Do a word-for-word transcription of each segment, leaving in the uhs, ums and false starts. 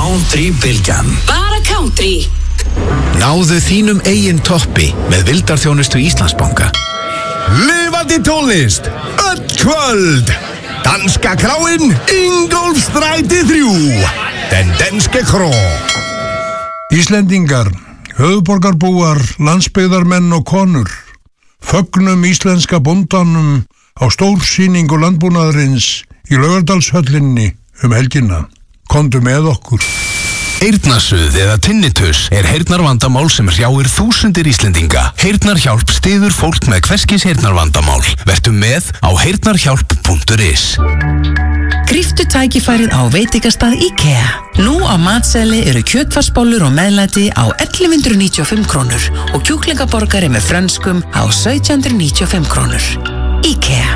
Country Bylgjan. Bara country. Náðu þínum eigin toppi með vildarþjónustu Íslandsbanka. Lifandi tónlist, öll kvöld. Danska kráin, Ingólfsstræti þrjú. Den danske kró. Íslendingar, höfuðborgarbúar, landsbyggðarmenn og konur. Fögnum íslenska bóndanum á stórsýningu landbúnaðarins í Laugardalshöllinni um helgina. Komdu með okkur. Eyrnasuð eða tinnitus er heyrnarvandamál sem hrjáir þúsundir Íslendinga. Heyrnarhjálp styður fólk með hverskis heyrnarvandamál. Vertu með á heyrnarhjálp punktur is. Gríptu tækifærið á veitingastað IKEA. Nú á matseðli eru kjötfarsbollur og meðlæti á ellefu hundruð níutíu og fimm krónur og kjúklingaborgari með frönskum á sautján hundruð níutíu og fimm krónur. IKEA.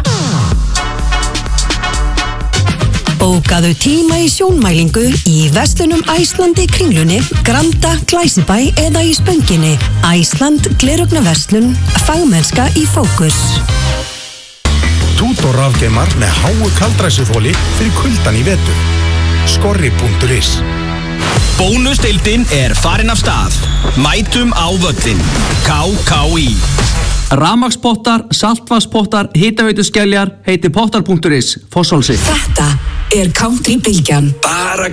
Bókaðu tíma í sjónmælingu í verslunum Æslandi Kringlunni, Granda, Glæsibæ eða í Spönginni. Æsland Gleraugnarverslun, fagmennska í fókus. Tútor rafgeimar með háu kaldræsuþoli fyrir kuldan í vetur. Skorri punktur is. Bónusdeildin er farin af stað. Mætum á völlin. K K í. Rafmagnspottar, saltvatnspottar, hitaveituskeljar, heiti pottar punktur is. Fossólsi. Þetta er Country Bylgjan. Bara